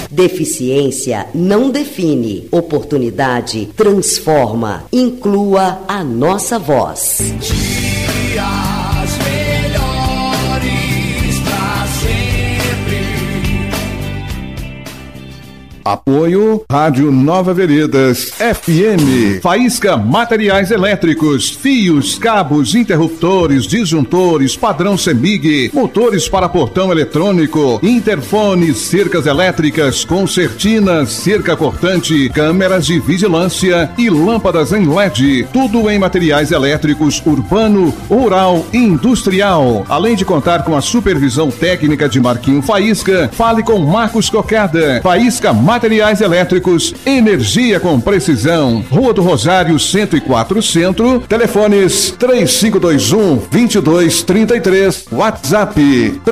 Deficiência não define, oportunidade transforma. Inclua a nossa voz. Apoio Rádio Nova Veredas FM. Faísca Materiais Elétricos, fios, cabos, interruptores, disjuntores, padrão CEMIG, motores para portão eletrônico, interfones, cercas elétricas, concertinas, cerca cortante, câmeras de vigilância e lâmpadas em LED. Tudo em materiais elétricos urbano, rural e industrial. Além de contar com a supervisão técnica de Marquinho Faísca, fale com Marcos Cocada. Faísca Materiais Elétricos, energia com precisão. Rua do Rosário 104 Centro, telefones 3521-2233, WhatsApp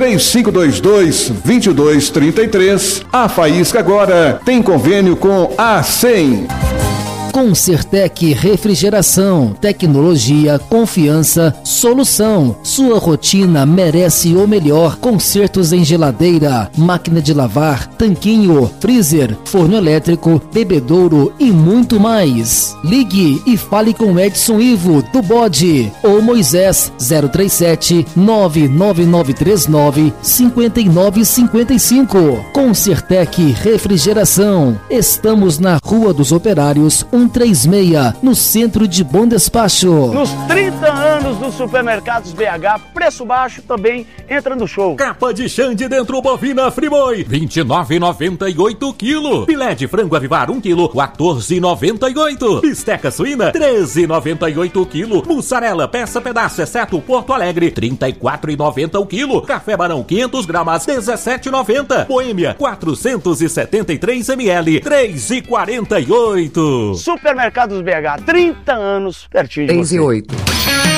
3522-2233. A Faísca agora tem convênio com a ACEM. Concertec Refrigeração, tecnologia, confiança, solução. Sua rotina merece o melhor. Consertos em geladeira, máquina de lavar, tanquinho, freezer, forno elétrico, bebedouro e muito mais. Ligue e fale com Edson Ivo do Bode ou Moisés 037 99939 5955. Concertec Refrigeração. Estamos na Rua dos Operários 136, no centro de Bom Despacho. Nos 30 anos dos supermercados BH, preço baixo também entra no show. Capa de Xande dentro bovina Friboi, R$29,98 quilo. Filé de frango avivar 1 quilo, R$14,98. Bisteca suína, R$13,98 quilo. Mussarela peça pedaço, exceto Porto Alegre, R$34,90 o quilo. Café Barão 500 gramas, R$17,90. Boêmia, 473 ml, R$3,48. Supermercados BH, 30 anos, pertinho de você. 3 e 8.